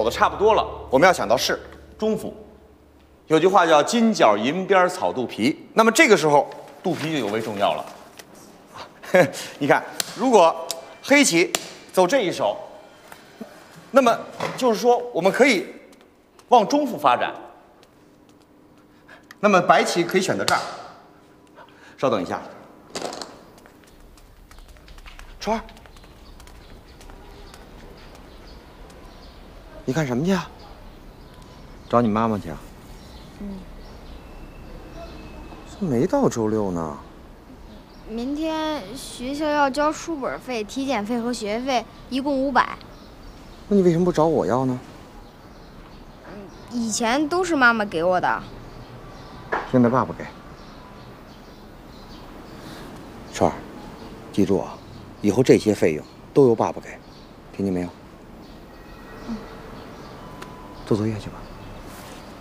走的差不多了，我们要想到是中府。有句话叫“金角银边草肚皮”，那么这个时候肚皮就尤为重要了。你看，如果黑棋走这一手，那么就是说我们可以往中府发展。那么白棋可以选择这儿。稍等一下，川儿，你干什么去啊？找你妈妈去啊？怎么没到周六呢？ 明天学校要交书本费、体检费和学费，一共500。 那你为什么不找我要呢？ 以前都是妈妈给我的。 现在爸爸给。川儿，记住啊，以后这些费用都由爸爸给，听见没有？做作业去吧。